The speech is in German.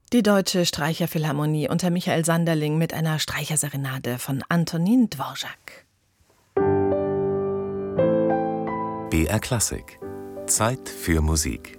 Die Deutsche Streicherphilharmonie unter Michael Sanderling mit einer Streicherserenade von Antonin Dvorak. BR Klassik. Zeit für Musik.